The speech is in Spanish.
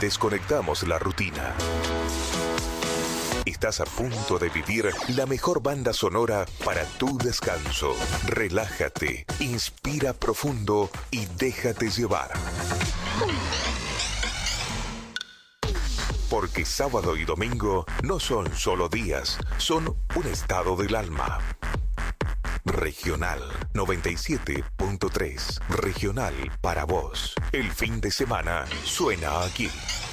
desconectamos la rutina. Estás a punto de vivir la mejor banda sonora para tu descanso. Relájate, inspira profundo y déjate llevar. Porque sábado y domingo no son solo días, son un estado del alma. Regional 97.3. Regional para vos. El fin de semana suena aquí.